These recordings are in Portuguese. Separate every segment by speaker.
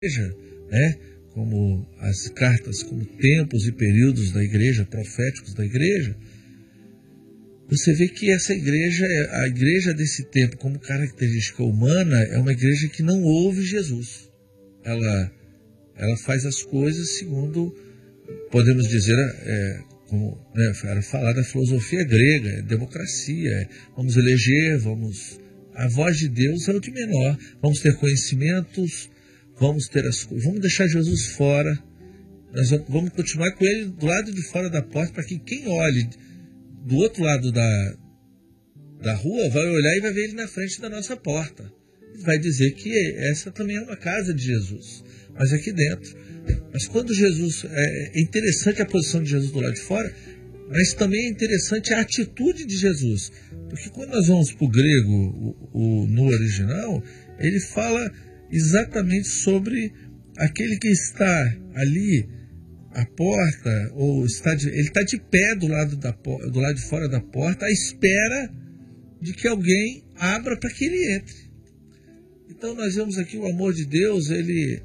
Speaker 1: igreja, né? Como as cartas, como tempos e períodos da igreja, proféticos da igreja, você vê que essa igreja, a igreja desse tempo, como característica humana, é uma igreja que não ouve Jesus. Ela faz as coisas segundo, podemos dizer, como era falar da filosofia grega, democracia, vamos eleger, a voz de Deus é o de menor, vamos ter conhecimentos, vamos deixar Jesus fora, nós vamos continuar com ele do lado de fora da porta, para que quem olhe do outro lado da rua vai olhar e vai ver ele na frente da nossa porta. Vai dizer que essa também é uma casa de Jesus, mas aqui dentro. Mas quando Jesus, é interessante a posição de Jesus do lado de fora, mas também é interessante a atitude de Jesus. Porque quando nós vamos para o grego, no original, ele fala exatamente sobre aquele que está ali à porta, ou ele está de pé do lado de fora da porta, à espera de que alguém abra para que ele entre. Então nós vemos aqui o amor de Deus, ele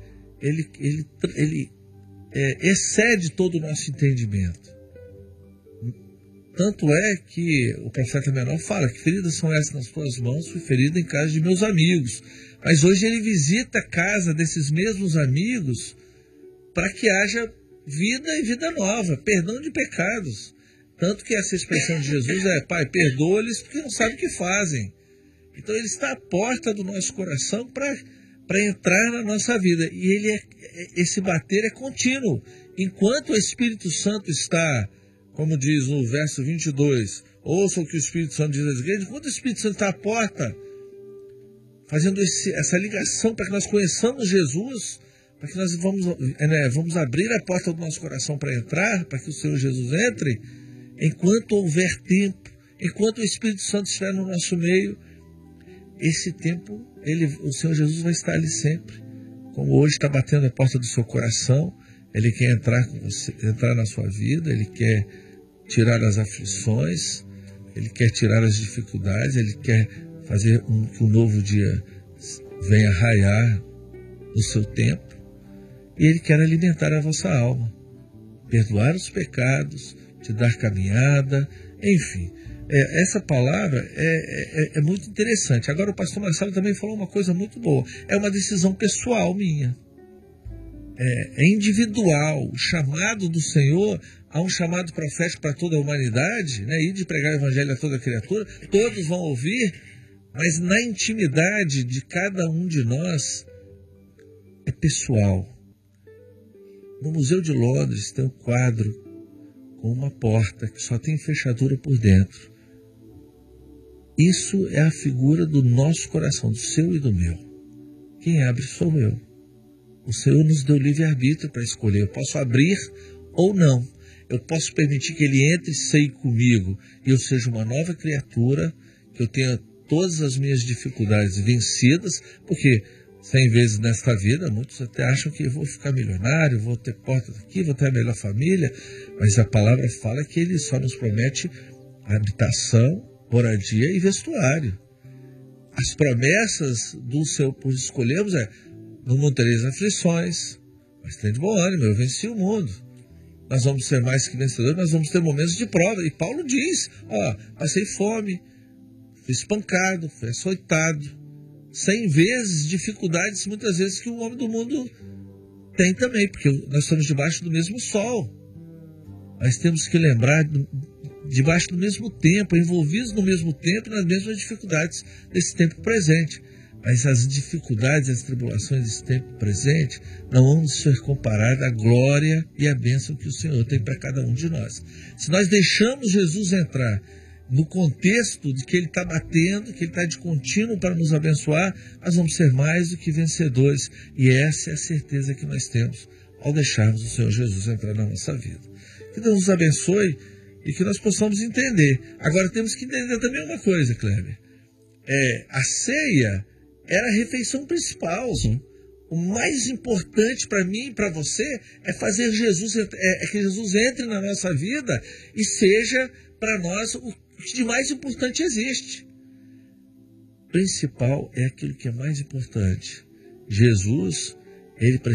Speaker 1: excede todo o nosso entendimento. Tanto é que o profeta menor fala que feridas são essas nas tuas mãos, fui ferido em casa de meus amigos. Mas hoje ele visita a casa desses mesmos amigos para que haja vida e vida nova, perdão de pecados. Tanto que essa expressão de Jesus é: Pai, perdoa-lhes porque não sabem o que fazem. Então ele está à porta do nosso coração para entrar na nossa vida. E esse bater é contínuo. Enquanto o Espírito Santo está, como diz no verso 22, ouça o que o Espírito Santo diz às igrejas, enquanto o Espírito Santo está à porta, fazendo essa ligação para que nós conheçamos Jesus, para que nós vamos abrir a porta do nosso coração para entrar, para que o Senhor Jesus entre, enquanto houver tempo, enquanto o Espírito Santo estiver no nosso meio, esse tempo, o Senhor Jesus vai estar ali sempre. Como hoje está batendo a porta do seu coração, Ele quer entrar com você, entrar na sua vida, Ele quer tirar as aflições, Ele quer tirar as dificuldades, Ele quer fazer que um novo dia venha raiar no seu tempo, e Ele quer alimentar a vossa alma, perdoar os pecados, te dar caminhada, enfim. Essa palavra é muito interessante. Agora o pastor Marcelo também falou uma coisa muito boa. É uma decisão pessoal minha. É individual. O chamado do Senhor, há um chamado profético para toda a humanidade, né? Ir de pregar o evangelho a toda criatura. Todos vão ouvir, mas na intimidade de cada um de nós é pessoal. No Museu de Londres tem um quadro com uma porta que só tem fechadura por dentro. Isso é a figura do nosso coração, do seu e do meu. Quem abre sou eu. O Senhor nos deu livre-arbítrio para escolher. Eu posso abrir ou não. Eu posso permitir que Ele entre e ceie comigo e eu seja uma nova criatura, que eu tenha todas as minhas dificuldades vencidas, porque 100 vezes nesta vida, muitos até acham que eu vou ficar milionário, vou ter porta aqui, vou ter a melhor família, mas a palavra fala que Ele só nos promete habitação, moradia e vestuário. As promessas do Senhor por escolhermos não mundo tereis aflições, mas tem de bom ânimo, eu venci o mundo. Nós vamos ser mais que vencedores, nós vamos ter momentos de prova. E Paulo diz, passei fome, fui espancado, fui açoitado, 100 vezes dificuldades, muitas vezes, que o homem do mundo tem também, porque nós estamos debaixo do mesmo sol. Mas temos que lembrar, debaixo do mesmo tempo, envolvidos no mesmo tempo, nas mesmas dificuldades desse tempo presente. Mas as dificuldades, as tribulações desse tempo presente não vão ser comparadas à glória e à bênção que o Senhor tem para cada um de nós. Se nós deixamos Jesus entrar no contexto de que Ele está batendo, que Ele está de contínuo para nos abençoar, nós vamos ser mais do que vencedores. E essa é a certeza que nós temos ao deixarmos o Senhor Jesus entrar na nossa vida. Que Deus nos abençoe e que nós possamos entender. Agora temos que entender também uma coisa, Kleber. A ceia era a refeição principal.
Speaker 2: Sim.
Speaker 1: O mais importante para mim e para você é fazer que Jesus entre na nossa vida e seja para nós o que de mais importante existe. Principal é aquilo que é mais importante. Jesus, Ele